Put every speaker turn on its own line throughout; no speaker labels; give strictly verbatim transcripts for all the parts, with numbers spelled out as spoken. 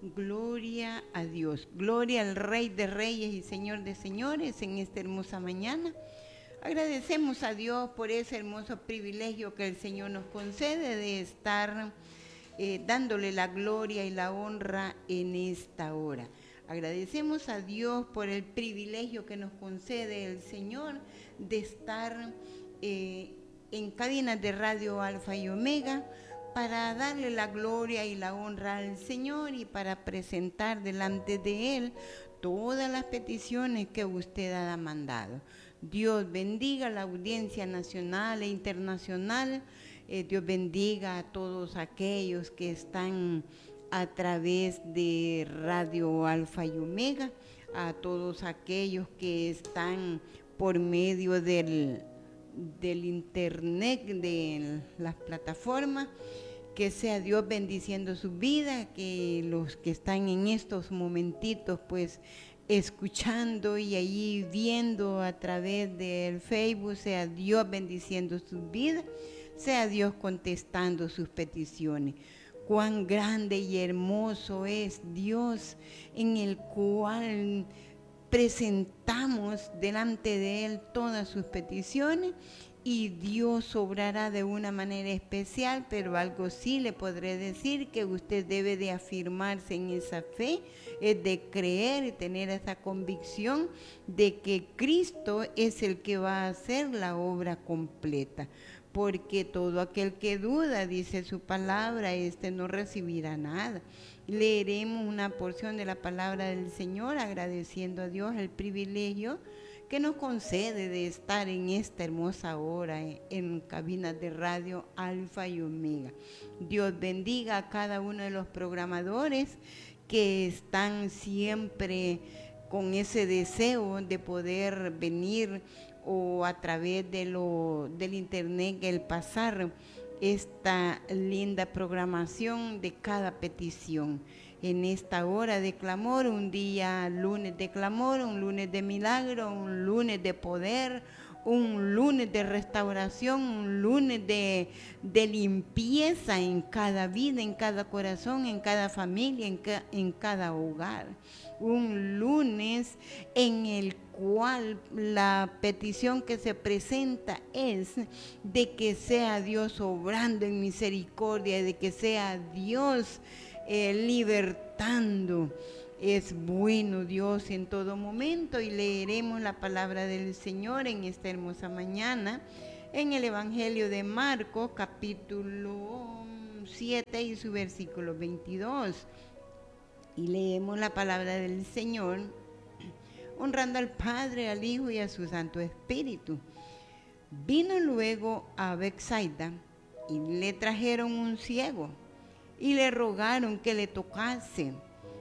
Gloria a Dios, gloria al Rey de Reyes y Señor de Señores en esta hermosa mañana. Agradecemos a Dios por ese hermoso privilegio que el Señor nos concede de estar eh, dándole la gloria y la honra en esta hora. Agradecemos a Dios por el privilegio que nos concede el Señor de estar eh, en cadenas de radio Alfa y Omega, para darle la gloria y la honra al Señor y para presentar delante de Él todas las peticiones que usted ha mandado. Dios bendiga a la audiencia nacional e internacional. Eh, Dios bendiga a todos aquellos que están a través de Radio Alfa y Omega, a todos aquellos que están por medio del del internet, de las plataformas. Que sea Dios bendiciendo su vida, que los que están en estos momentitos pues escuchando y ahí viendo a través del Facebook, sea Dios bendiciendo su vida, sea Dios contestando sus peticiones. Cuán grande y hermoso es Dios, en el cual presentamos delante de Él todas sus peticiones y Dios obrará de una manera especial, pero algo sí le podré decir, que usted debe de afirmarse en esa fe, es de creer y tener esa convicción de que Cristo es el que va a hacer la obra completa. Porque todo aquel que duda, dice su palabra, este no recibirá nada. Leeremos una porción de la palabra del Señor agradeciendo a Dios el privilegio que nos concede de estar en esta hermosa hora en, en cabinas de radio Alfa y Omega. Dios bendiga a cada uno de los programadores que están siempre con ese deseo de poder venir o a través de lo, del internet, el pasar esta linda programación de cada petición. En esta hora de clamor, un día lunes de clamor, un lunes de milagro, un lunes de poder, un lunes de restauración, un lunes de, de limpieza en cada vida, en cada corazón, en cada familia, en, ca, en cada hogar. Un lunes en el cual la petición que se presenta es de que sea Dios obrando en misericordia, de que sea Dios eh, libertando. Es bueno Dios en todo momento, y leeremos la palabra del Señor en esta hermosa mañana en el Evangelio de Marcos, capítulo siete y su versículo veintidós. Y leemos la palabra del Señor honrando al Padre, al Hijo y a su Santo Espíritu. Vino luego a Betsaida y le trajeron un ciego y le rogaron que le tocase.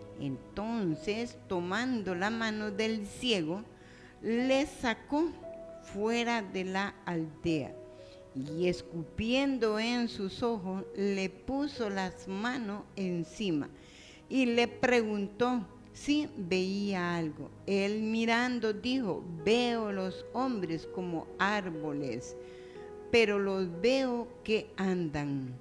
Entonces, tomando la mano del ciego, le sacó fuera de la aldea y escupiendo en sus ojos, le puso las manos encima y le preguntó si veía algo. Él mirando dijo: veo los hombres como árboles, pero los veo que andan.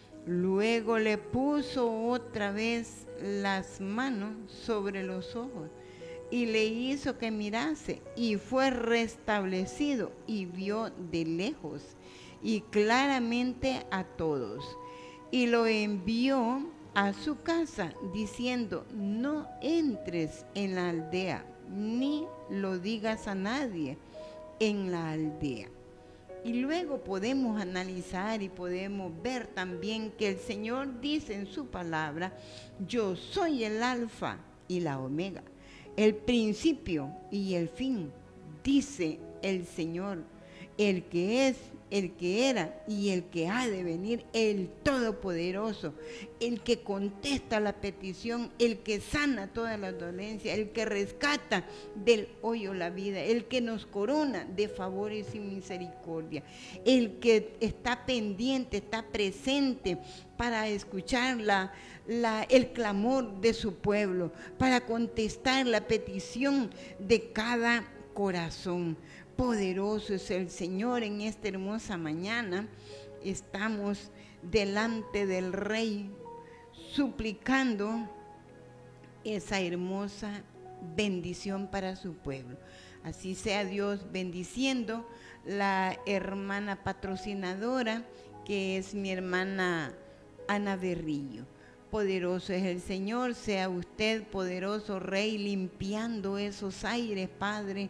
Luego le puso otra vez las manos sobre los ojos y le hizo que mirase, y fue restablecido y vio de lejos y claramente a todos. Y lo envió a su casa diciendo: no entres en la aldea, ni lo digas a nadie en la aldea. Y luego podemos analizar y podemos ver también que el Señor dice en su palabra: yo soy el alfa y la omega, el principio y el fin, dice el Señor, el que es, el que era y el que ha de venir, el Todopoderoso, el que contesta la petición, el que sana todas las dolencias, el que rescata del hoyo la vida, el que nos corona de favores y misericordia, el que está pendiente, está presente para escuchar la, la, el clamor de su pueblo, para contestar la petición de cada corazón. Poderoso es el Señor. En esta hermosa mañana estamos delante del Rey suplicando esa hermosa bendición para su pueblo. Así sea Dios bendiciendo la hermana patrocinadora, que es mi hermana Ana Berrillo. Poderoso es el Señor, sea usted poderoso Rey, limpiando esos aires, Padre,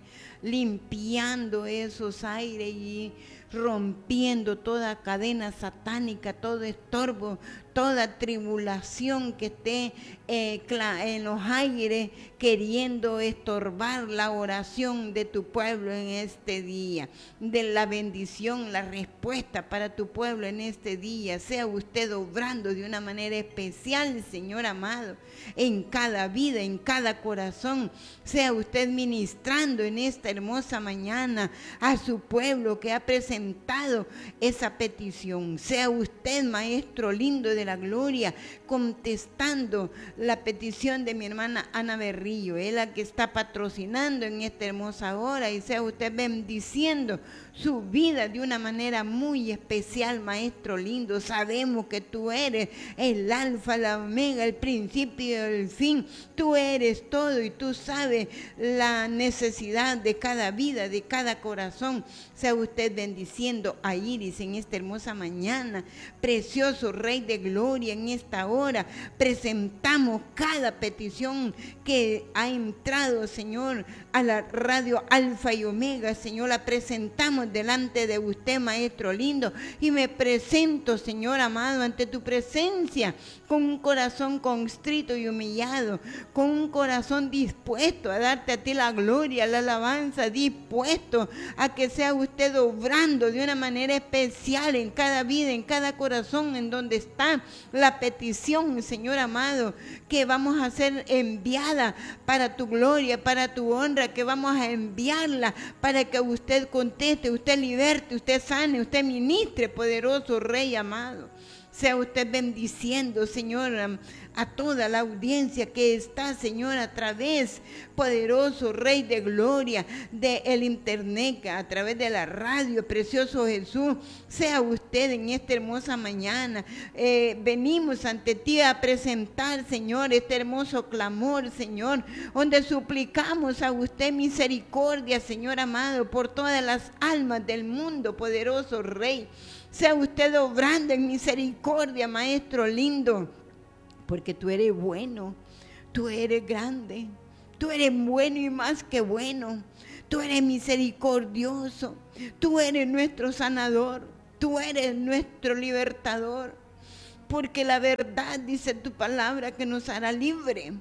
limpiando esos aires y rompiendo toda cadena satánica, todo estorbo, toda tribulación que esté eh, en los aires queriendo estorbar la oración de tu pueblo en este día, de la bendición, la respuesta para tu pueblo en este día. Sea usted obrando de una manera especial, Señor amado, en cada vida, en cada corazón. Sea usted ministrando en esta hermosa mañana a su pueblo que ha presentado esa petición. Sea usted, Maestro lindo de la gloria, contestando la petición de mi hermana Ana Berrillo, es la que está patrocinando en esta hermosa hora, y sea usted bendiciendo su vida de una manera muy especial, Maestro lindo. Sabemos que tú eres el alfa, la omega, el principio y el fin. Tú eres todo y tú sabes la necesidad de cada vida, de cada corazón. Sea usted bendiciendo a Iris en esta hermosa mañana. Precioso Rey de gloria, en esta hora presentamos cada petición que ha entrado, Señor, a la radio Alfa y Omega. Señor, la presentamos delante de usted, Maestro lindo, y me presento, Señor amado, ante tu presencia con un corazón constrito y humillado, con un corazón dispuesto a darte a ti la gloria, la alabanza, dispuesto a que sea usted obrando de una manera especial en cada vida, en cada corazón, en donde está la petición, Señor amado, que vamos a ser enviada para tu gloria, para tu honra, que vamos a enviarla para que usted conteste, usted liberte, usted sane, usted ministre, poderoso Rey amado. Sea usted bendiciendo, Señor, a toda la audiencia que está, Señor, a través, poderoso Rey de gloria, del internet, a través de la radio, precioso Jesús. Sea usted en esta hermosa mañana. Eh, venimos ante ti a presentar, Señor, este hermoso clamor, Señor, donde suplicamos a usted misericordia, Señor amado, por todas las almas del mundo, poderoso Rey. Sea usted obrando en misericordia, Maestro lindo, porque tú eres bueno, tú eres grande, tú eres bueno y más que bueno, tú eres misericordioso, tú eres nuestro sanador, tú eres nuestro libertador, porque la verdad dice tu palabra que nos hará libre.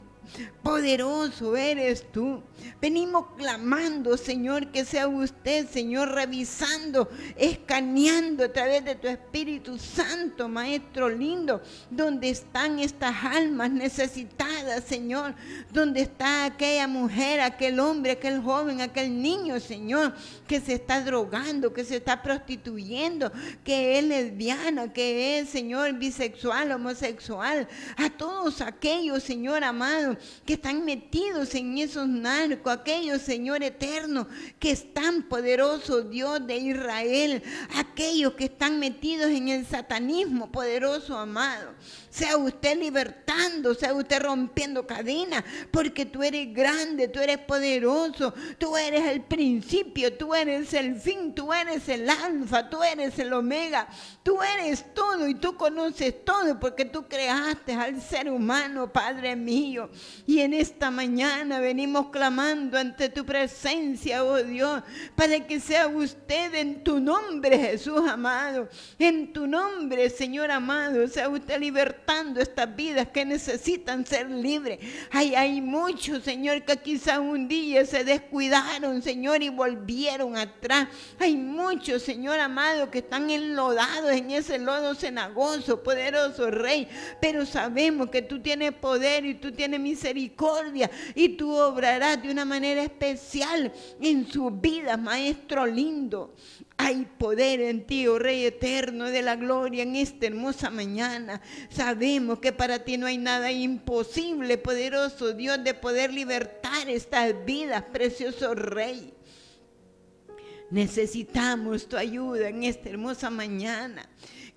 Poderoso eres tú. Venimos clamando, Señor, que sea usted, Señor, revisando, escaneando a través de tu Espíritu Santo, Maestro lindo, donde están estas almas necesitadas, Señor, donde está aquella mujer, aquel hombre, aquel joven, aquel niño, Señor, que se está drogando, que se está prostituyendo, que es lesbiana, que es, Señor, bisexual, homosexual, a todos aquellos, Señor amado, que están metidos en esos narcos, aquellos, Señor eterno, que están, poderoso Dios de Israel, aquellos que están metidos en el satanismo, poderoso amado. Sea usted libertando, sea usted rompiendo cadenas, porque tú eres grande, tú eres poderoso, tú eres el principio, tú eres el fin, tú eres el alfa, tú eres el omega, tú eres todo y tú conoces todo, porque tú creaste al ser humano, Padre mío. Y en esta mañana venimos clamando ante tu presencia, oh Dios, para que sea usted en tu nombre, Jesús amado, en tu nombre, Señor amado, sea usted libertando estas vidas que necesitan ser libres. Ay, hay muchos, Señor, que quizá un día se descuidaron, Señor, y volvieron atrás. Hay muchos, Señor amado, que están enlodados en ese lodo cenagoso, poderoso Rey, pero sabemos que tú tienes poder y tú tienes misericordia y tú obrarás de una manera especial en sus vidas, Maestro lindo. Hay poder en ti, oh Rey eterno de la gloria, en esta hermosa mañana. Sabemos que para ti no hay nada imposible, poderoso Dios, de poder libertar estas vidas, precioso Rey. Necesitamos tu ayuda en esta hermosa mañana.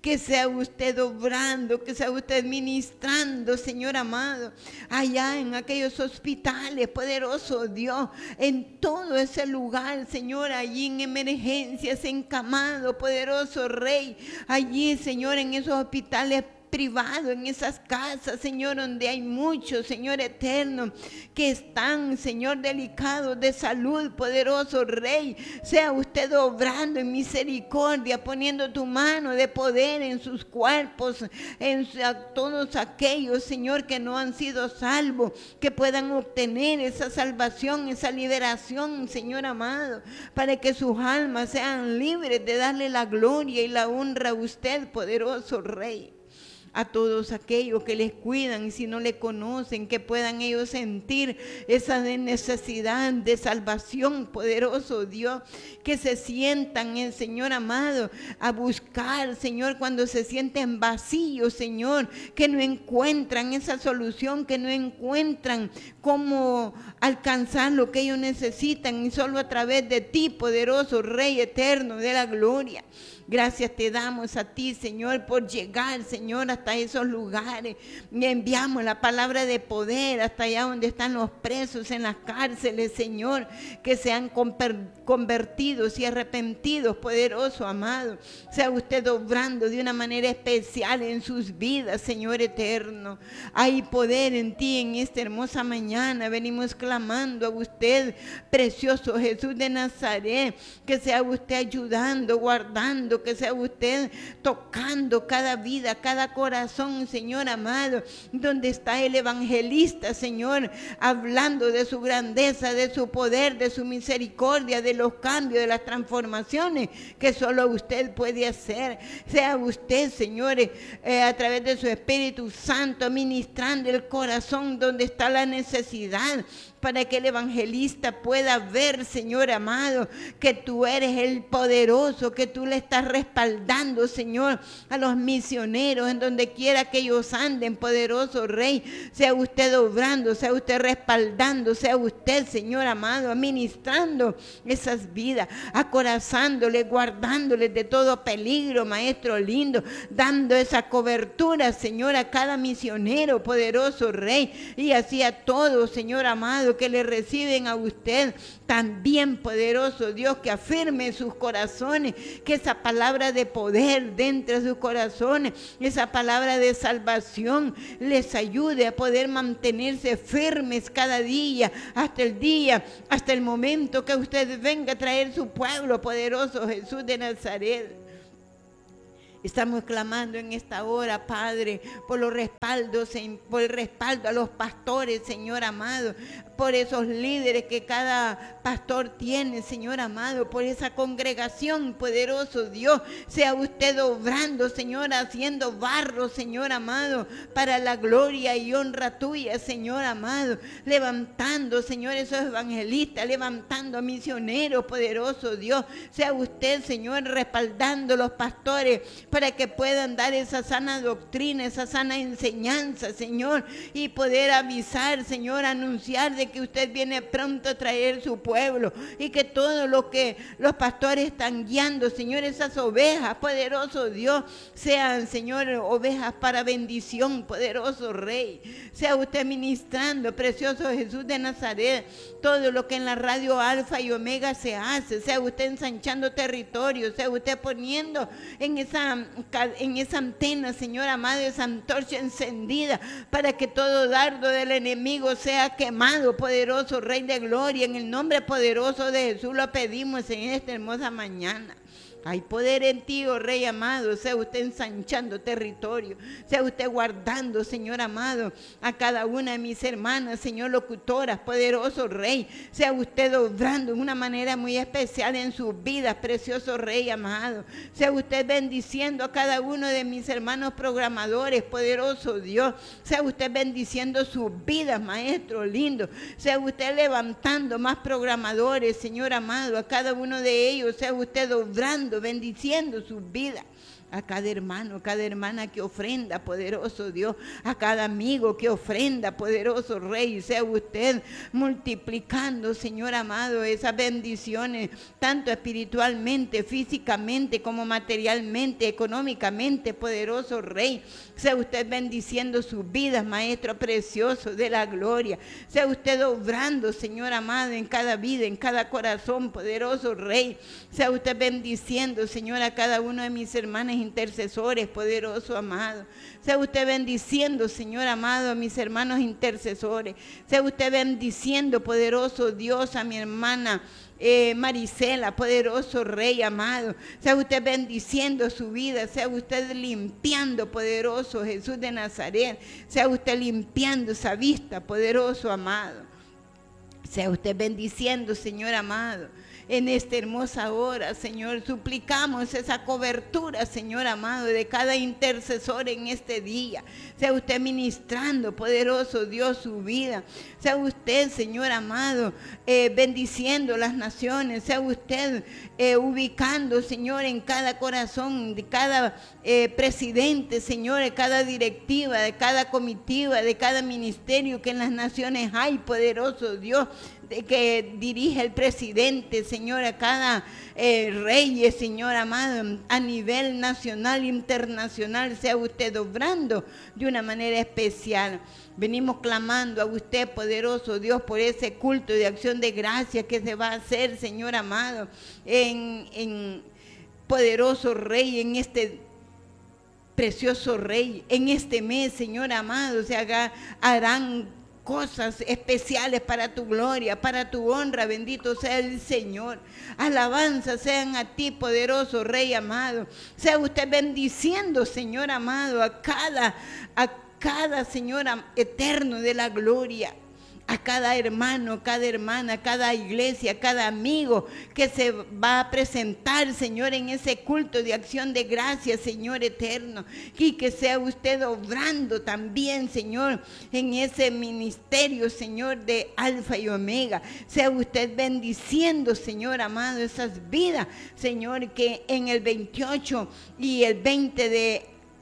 que sea usted obrando, que sea usted ministrando, Señor amado, allá en aquellos hospitales, poderoso Dios, en todo ese lugar, Señor, allí en emergencias, encamado, poderoso Rey, allí, Señor, en esos hospitales privado, en esas casas, Señor, donde hay muchos, Señor eterno, que están, Señor, delicados de salud, poderoso Rey. Sea usted obrando en misericordia, poniendo tu mano de poder en sus cuerpos, en a todos aquellos, Señor, que no han sido salvos, que puedan obtener esa salvación, esa liberación, Señor amado, para que sus almas sean libres de darle la gloria y la honra a usted, poderoso Rey. A todos aquellos que les cuidan y si no le conocen, que puedan ellos sentir esa necesidad de salvación, poderoso Dios, que se sientan, el Señor amado, a buscar, Señor, cuando se sienten vacíos, Señor, que no encuentran esa solución, que no encuentran cómo alcanzar lo que ellos necesitan, y solo a través de ti, poderoso Rey eterno de la gloria. Gracias te damos a ti, Señor, por llegar, Señor, hasta esos lugares. Y enviamos la palabra de poder hasta allá donde están los presos en las cárceles, Señor, que sean convertidos y arrepentidos, poderoso amado. Sea usted obrando de una manera especial en sus vidas, Señor eterno. Hay poder en ti en esta hermosa mañana. Venimos clamando a usted, precioso Jesús de Nazaret, que sea usted ayudando, guardando, que sea usted tocando cada vida, cada corazón, Señor amado, donde está el evangelista, Señor, hablando de su grandeza, de su poder, de su misericordia, de los cambios, de las transformaciones que solo usted puede hacer. Sea usted, Señor, eh, a través de su Espíritu Santo, ministrando el corazón donde está la necesidad, para que el evangelista pueda ver, Señor amado, que tú eres el poderoso, que tú le estás respaldando, Señor, a los misioneros en donde quiera que ellos anden, poderoso Rey. Sea usted obrando, sea usted respaldando, sea usted, Señor amado, administrando esas vidas, acorazándoles, guardándoles de todo peligro, Maestro lindo, dando esa cobertura, Señor, a cada misionero, poderoso Rey, y así a todos, Señor amado, que le reciben a usted también, poderoso Dios, que afirme sus corazones, que esa palabra de poder dentro de sus corazones, esa palabra de salvación les ayude a poder mantenerse firmes cada día, hasta el día, hasta el momento que usted venga a traer su pueblo, poderoso Jesús de Nazaret. Estamos clamando en esta hora, Padre, por los respaldos, por el respaldo a los pastores, Señor amado, por esos líderes que cada pastor tiene, Señor amado, por esa congregación, poderoso Dios. Sea usted obrando, Señor, haciendo barro, Señor amado, para la gloria y honra tuya, Señor amado, levantando, Señor, esos evangelistas, levantando misioneros, poderoso Dios. Sea usted, Señor, respaldando los pastores para que puedan dar esa sana doctrina, esa sana enseñanza, Señor, y poder avisar, Señor, anunciar de que usted viene pronto a traer su pueblo, y que todo lo que los pastores están guiando, Señor, esas ovejas, poderoso Dios, sean, Señor, ovejas para bendición, poderoso Rey. Sea usted ministrando, precioso Jesús de Nazaret, todo lo que en la radio Alfa y Omega se hace. Sea usted ensanchando territorio, sea usted poniendo en esa en esa antena, Señor amado, esa antorcha encendida, para que todo dardo del enemigo sea quemado, poderoso Rey de gloria. En el nombre poderoso de Jesús lo pedimos en esta hermosa mañana. Hay poder en ti, oh Rey amado. Sea usted ensanchando territorio, sea usted guardando, Señor amado, a cada una de mis hermanas, Señor, locutoras, poderoso Rey. Sea usted obrando de una manera muy especial en sus vidas, precioso Rey amado. Sea usted bendiciendo a cada uno de mis hermanos programadores, poderoso Dios. Sea usted bendiciendo sus vidas, Maestro lindo. Sea usted levantando más programadores, Señor amado, a cada uno de ellos. Sea usted obrando, bendiciendo sus vidas. a cada hermano, cada hermana que ofrenda, poderoso Dios, a cada amigo que ofrenda, poderoso Rey. Sea usted multiplicando, Señor amado, esas bendiciones, tanto espiritualmente, físicamente, como materialmente, económicamente, poderoso Rey. Sea usted bendiciendo sus vidas, Maestro precioso de la gloria. Sea usted obrando, Señor amado, en cada vida, en cada corazón, poderoso Rey. Sea usted bendiciendo, Señor, a cada uno de mis hermanos intercesores, poderoso amado. Sea usted bendiciendo, Señor amado, a mis hermanos intercesores. Sea usted bendiciendo, poderoso Dios, a mi hermana Eh, Marisela, poderoso Rey amado. Sea usted bendiciendo su vida, sea usted limpiando, poderoso Jesús de Nazaret. Sea usted limpiando esa vista, poderoso amado. Sea usted bendiciendo, Señor amado, en esta hermosa hora, Señor. Suplicamos esa cobertura, Señor amado, de cada intercesor en este día. Sea usted ministrando, poderoso Dios, su vida. Sea usted, Señor amado, eh, bendiciendo las naciones. Sea usted eh, ubicando, Señor, en cada corazón de cada eh, presidente, Señor, de cada directiva, de cada comitiva, de cada ministerio que en las naciones hay, poderoso Dios, de que dirige el presidente, Señor, a cada eh, rey, Señor amado, a nivel nacional e internacional. Sea usted obrando de una manera especial. Venimos clamando a usted, poderoso Dios, por ese culto de acción de gracias que se va a hacer, Señor amado, en, en poderoso Rey, en este precioso Rey, en este mes, Señor amado, se haga, harán cosas especiales para tu gloria, para tu honra. Bendito sea el Señor. Alabanza sean a ti, poderoso Rey amado. Sea usted bendiciendo, Señor amado, a cada, a cada Señor eterno de la gloria, a cada hermano, cada hermana, cada iglesia, cada amigo que se va a presentar, Señor, en ese culto de acción de gracias, Señor eterno. Y que sea usted obrando también, Señor, en ese ministerio, Señor, de Alfa y Omega. Sea usted bendiciendo, Señor amado, esas vidas, Señor, que en el veintiocho y el veinte de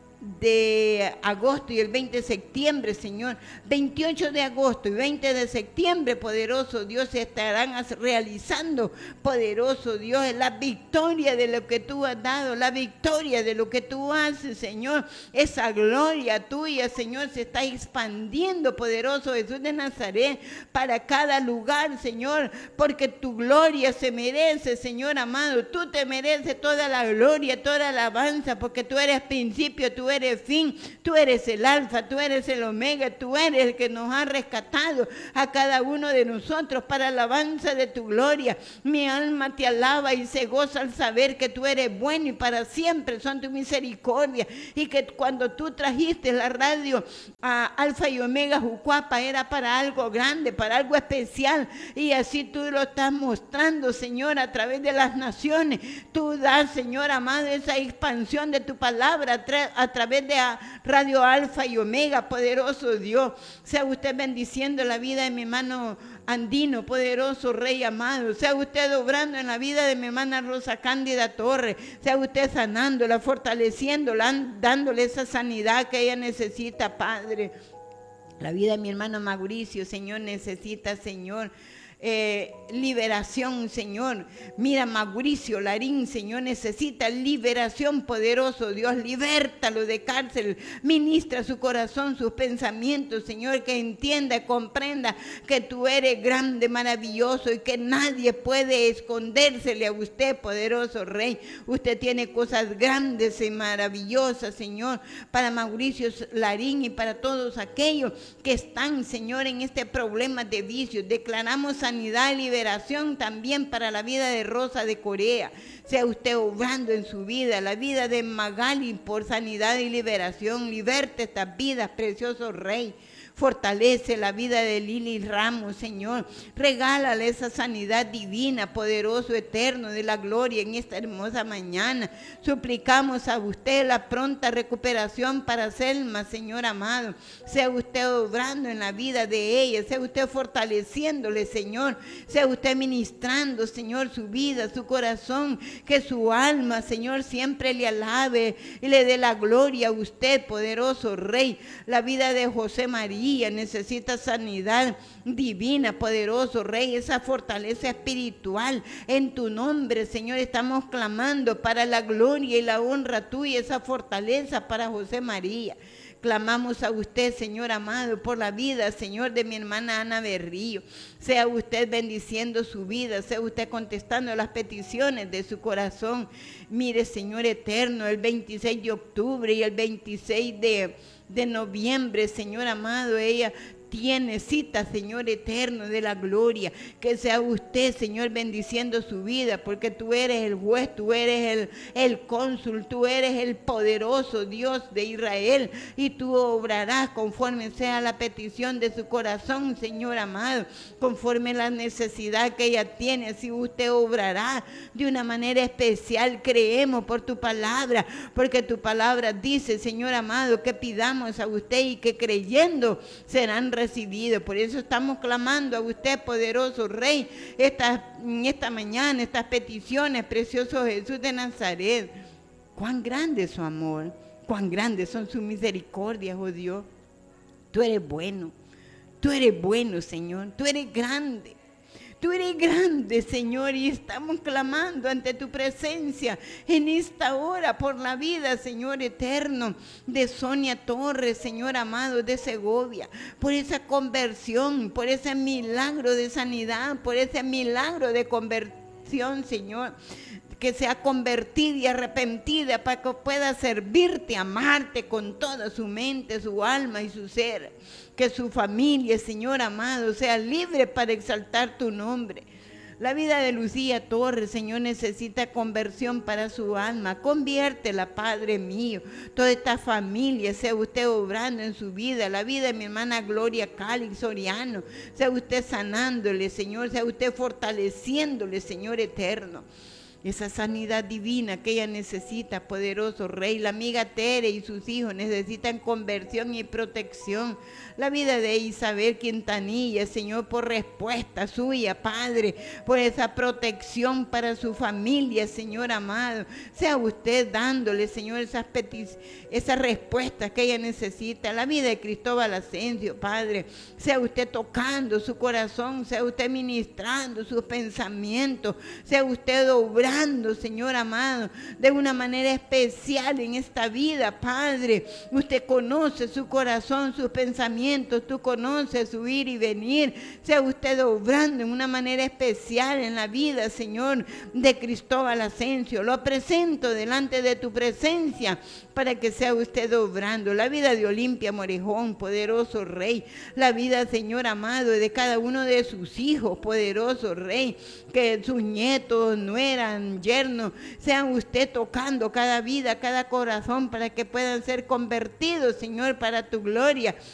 de agosto y el veinte de septiembre, Señor, veintiocho de agosto y veinte de septiembre, poderoso Dios, se estarán realizando, poderoso Dios, la victoria de lo que tú has dado, la victoria de lo que tú haces, Señor. Esa gloria tuya, Señor, se está expandiendo, poderoso Jesús de Nazaret, para cada lugar, Señor, porque tu gloria se merece, Señor amado. Tú te mereces toda la gloria, toda la alabanza, porque tú eres principio, tú eres eres fin, tú eres el alfa, tú eres el omega, tú eres el que nos ha rescatado a cada uno de nosotros para alabanza de tu gloria. Mi alma te alaba y se goza al saber que tú eres bueno y para siempre son tu misericordia, y que cuando tú trajiste la radio a Alfa y Omega Jucuapa era para algo grande, para algo especial, y así tú lo estás mostrando, Señor, a través de las naciones. Tú das, Señor amado, esa expansión de tu palabra a, tra a través de Radio Alfa y Omega, poderoso Dios. Sea usted bendiciendo la vida de mi hermano Andino, poderoso Rey amado. Sea usted obrando en la vida de mi hermana Rosa Cándida Torres. Sea usted sanándola, fortaleciéndola, dándole esa sanidad que ella necesita, Padre. La vida de mi hermano Mauricio, Señor, necesita, Señor, Eh, liberación, Señor. Mira, Mauricio Larín, Señor, necesita liberación, poderoso Dios. Libértalo de cárcel, ministra su corazón, sus pensamientos, Señor, que entienda, comprenda que tú eres grande, maravilloso, y que nadie puede escondérsele a usted, poderoso Rey. Usted tiene cosas grandes y maravillosas, Señor, para Mauricio Larín y para todos aquellos que están, Señor, en este problema de vicios. Declaramos sanidad y liberación también para la vida de Rosa de Corea. Sea usted obrando en su vida, la vida de Magali, por sanidad y liberación. Liberte estas vidas, precioso Rey. Fortalece la vida de Lili Ramos, Señor. Regálale esa sanidad divina, poderoso, eterno, de la gloria en esta hermosa mañana. Suplicamos a usted la pronta recuperación para Selma, Señor amado. Sea usted obrando en la vida de ella, sea usted fortaleciéndole, Señor. Sea usted ministrando, Señor, su vida, su corazón, que su alma, Señor, siempre le alabe y le dé la gloria a usted, poderoso Rey. La vida de José María necesita sanidad divina, poderoso Rey, esa fortaleza espiritual. En tu nombre, Señor, estamos clamando para la gloria y la honra tuya, esa fortaleza para José María. Clamamos a usted, Señor amado, por la vida, Señor, de mi hermana Ana Berrío. Sea usted bendiciendo su vida, sea usted contestando las peticiones de su corazón. Mire, Señor eterno, el veintiséis de octubre y el veintiséis de, de noviembre, Señor amado, ella tiene cita, Señor eterno de la gloria. Que sea usted, Señor, bendiciendo su vida, porque tú eres el juez, tú eres el, el cónsul, tú eres el poderoso Dios de Israel, y tú obrarás conforme sea la petición de su corazón, Señor amado, conforme la necesidad que ella tiene. Así usted obrará de una manera especial. Creemos por tu palabra, porque tu palabra dice, Señor amado, que pidamos a usted y que creyendo serán recibidos. Por eso estamos clamando a usted, poderoso Rey, esta, esta mañana, estas peticiones, precioso Jesús de Nazaret. Cuán grande es su amor, cuán grandes son sus misericordias, oh Dios. Tú eres bueno, tú eres bueno, Señor, tú eres grande. Tú eres grande, Señor, y estamos clamando ante tu presencia en esta hora por la vida, Señor eterno, de Sonia Torres, Señor amado, de Segovia, por esa conversión, por ese milagro de sanidad, por ese milagro de conversión, Señor, que sea convertida y arrepentida para que pueda servirte, amarte con toda su mente, su alma y su ser. Que su familia, Señor amado, sea libre para exaltar tu nombre. La vida de Lucía Torres, Señor, necesita conversión para su alma. Conviértela, Padre mío. Toda esta familia, sea usted obrando en su vida. La vida de mi hermana Gloria Cali Soriano. Sea usted sanándole, Señor. Sea usted fortaleciéndole, Señor eterno. Esa sanidad divina que ella necesita, poderoso Rey. La amiga Tere y sus hijos necesitan conversión y protección. La vida de Isabel Quintanilla, Señor, por respuesta suya, Padre, por esa protección para su familia, Señor amado. Sea usted dándole, Señor, esas peticiones, esas respuestas que ella necesita. La vida de Cristóbal Asensio, Padre, sea usted tocando su corazón, sea usted ministrando sus pensamientos, sea usted obrando, Señor amado, de una manera especial en esta vida, Padre. Usted conoce su corazón, sus pensamientos, tú conoces su ir y venir. Sea usted obrando en una manera especial en la vida, Señor, de Cristóbal Asensio. Lo presento delante de tu presencia para que sea usted obrando. La vida de Olimpia Morejón, poderoso Rey. La vida, Señor amado, de cada uno de sus hijos, poderoso Rey. Que sus nietos, nueras, yernos, sean usted tocando cada vida, cada corazón, para que puedan ser convertidos, Señor, para tu gloria